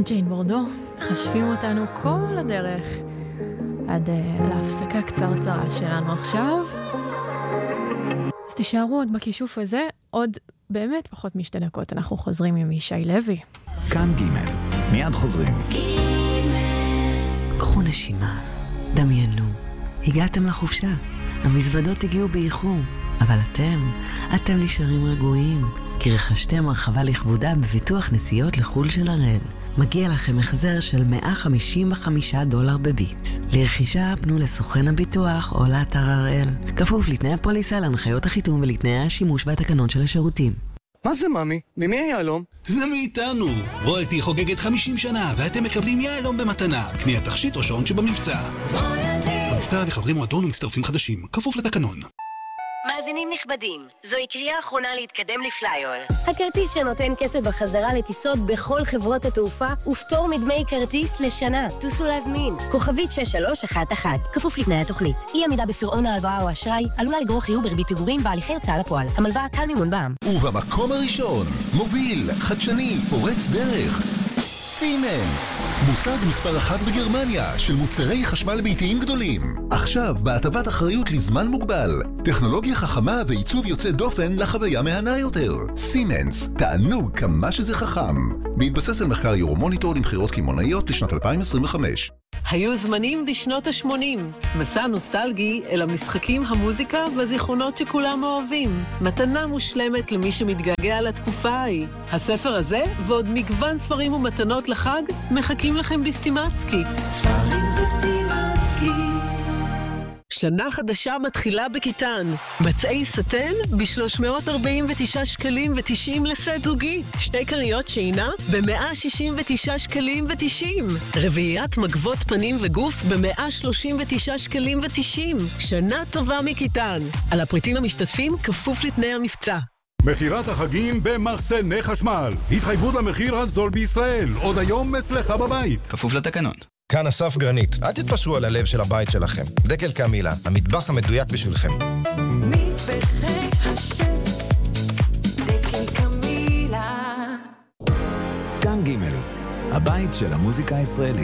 ג'יין בורדו, חשבים אותנו כל הדרך עד להפסקה קצרצרה שלנו עכשיו. אז תישארו עוד בכישוף הזה, עוד באמת פחות משתי דקות. אנחנו חוזרים עם ישי לוי. כאן ג' מיד חוזרים. קחו נשימה, דמיינו, הגעתם לחופשה, המזוודות הגיעו באיחור, אבל אתם נשארים רגועים, כי רכשתם הרחבה לכבודה בביטוח נסיעות לחול של הראל. מגיע לכם החזר של $155 בביט. לרכישה פנו לסוכן הביטוח או לאתר הראל. כפוף לתנאי הפוליסה, להנחיות החיתום ולתנאי השימוש והתקנון של השירותים. מה זה ממי? ממי היהלום? זה מאיתנו. רויאלטי חוגגת 50 שנה ואתם מקבלים יהלום במתנה. קניית תכשיט או שעון שבמבצע. המבצע לחברי מועדון ומצטרפים חדשים. כפוף לתקנון. מאזינים נכבדים, זוהי קריאה אחרונה להתקדם לפלייר. הכרטיס שנותן כסף בחזרה לטיסות בכל חברות התעופה ופטור מדמי כרטיס לשנה. טוסו להזמין. כוכבית 6311. כפוף לתנאי התוכנית. אי עמידה בפירעון ההלוואה או אשראי עלולה לגרור חיוב בריבית פיגורים בהליכי הוצאה לפועל. המלווה קל מימון בע"מ. ובמקום הראשון, מוביל, חדשני, פורץ דרך. סימנס, מותג מספר 1 בגרמניה של מוצרי חשמל ביתיים גדולים. עכשיו בהטבת אחריות לזמן מוגבל, טכנולוגיה חכמה ועיצוב יוצא דופן לחוויה מהנה יותר. סימנס, תענוג כמה שזה חכם. בהתבסס על מחקר יורומוניטור למחירות קמעונאיות לשנת 2025. היו זמנים בשנות ה-80. מסע נוסטלגי אל המשחקים, המוזיקה והזיכרונות שכולם אוהבים. מתנה מושלמת למי שמתגעגע לתקופה ההיא. הספר הזה ועוד מגוון ספרים ומתנות לחג מחכים לכם בסטימצקי. ספרים זה סטימצקי. שנה חדשה מתחילה בכיתן. מצעי סטן ב-349 שקלים ו90 לסט זוגי. 2 כריות שינה ב-169 שקלים ו90. רביעיית מגבות פנים וגוף ב-139 שקלים ו90. שנה טובה מכיתן. על הפריטים המשתתפים כפוף לתנאי המבצע. מחירת החגים במחסני חשמל. התחייבות למחיר הזול בישראל. עוד היום אצלך בבית. כפוף לתקנון. כאן אסף גרנית, אל תתפשרו על הלב של הבית שלכם. דקל קמילה, המטבח המדויק בשבילכם. מטבחי השף, דקל קמילה. כאן ג' הבית של המוזיקה הישראלית.